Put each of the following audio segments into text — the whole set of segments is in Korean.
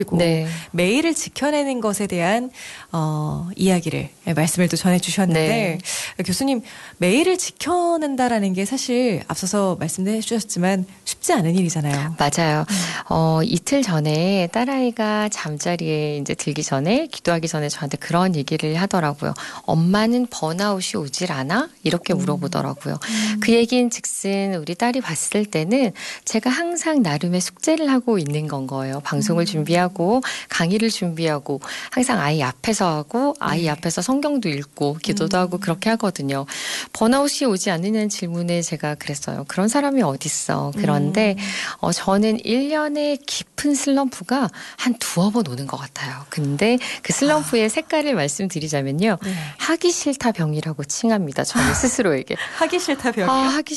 그리고 네. 매일을 지켜내는 것에 대한 이야기를 말씀을 또 전해주셨는데 네. 교수님 매일을 지켜낸다라는 게 사실 앞서서 말씀해 주셨지만 쉽지 않은 일이잖아요. 맞아요. 이틀 전에 딸아이가 잠자리에 이제 들기 전에 기도하기 전에 저한테 그런 얘기를 하더라고요. 엄마는 번아웃이 오질 않아? 이렇게 물어보더라고요. 그 얘기는 즉슨 우리 딸이 봤을 때는 제가 항상 나름의 숙제를 하고 있는 건 거예요. 방송을 준비하고 강의를 준비하고 항상 아이 앞에서 하고 아이 앞에서 성경도 읽고 기도도 하고 그렇게 하거든요. 번아웃이 오지 않느냐는 질문에 제가 그랬어요. 그런 사람이 어딨어. 그런데 저는 1년의 깊은 슬럼프가 한 두어 번 오는 것 같아요. 근데 그 슬럼프의 색깔을 말씀드리자면요. 네. 하기 싫다 병이라고 칭합니다. 저는 스스로에게. 하기 싫다 병이요? 하기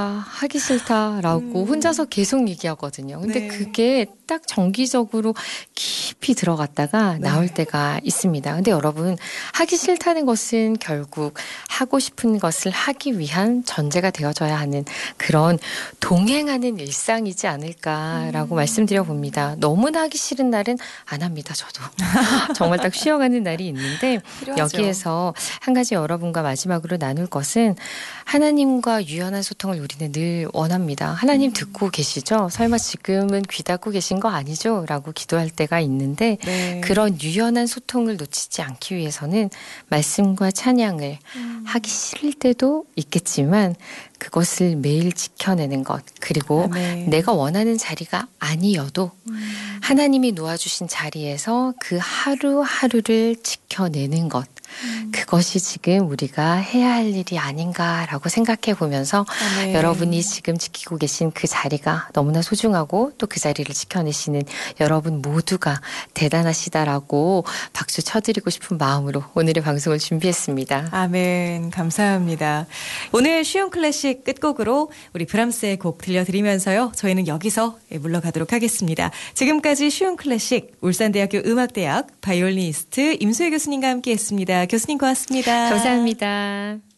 싫다라고 혼자서 계속 얘기하거든요. 근데 네. 그게 딱 정기적으로 깊이 들어갔다가 나올 때가 있습니다. 근데 여러분, 하기 싫다는 것은 결국 하고 싶은 것을 하기 위한 전제가 되어져야 하는 그런 동행하는 일상이지 않을까라고 말씀드려 봅니다. 너무나 하기 싫은 날은 안 합니다. 저도. 정말 딱 쉬어가는 날이 있는데 필요하죠. 여기에서 한 가지 여러분과 마지막으로 나눌 것은 하나님과 유연한 소통을 우리는 늘 원합니다. 하나님 듣고 계시죠? 설마 지금은 귀 닫고 계신 거 아니죠? 라고 기도할 때가 있는데 그런 유연한 소통을 놓치지 않기 위해서는 말씀과 찬양을 하기 싫을 때도 있겠지만 그것을 매일 지켜내는 것 그리고 내가 원하는 자리가 아니어도 하나님이 놓아주신 자리에서 그 하루하루를 지켜내는 것 그것이 지금 우리가 해야 할 일이 아닌가라고 생각해 보면서 여러분이 지금 지키고 계신 그 자리가 너무나 소중하고 또 그 자리를 지켜내시는 여러분 모두가 대단하시다라고 박수 쳐드리고 싶은 마음으로 오늘의 방송을 준비했습니다. 아멘. 감사합니다. 오늘 쉬운 클래식 끝곡으로 우리 브람스의 곡 들려드리면서요. 저희는 여기서 물러가도록 하겠습니다. 지금까지 쉬운 클래식 울산대학교 음악대학 바이올리니스트 임수혜 교수님과 함께했습니다. 교수님 고맙습니다. 감사합니다.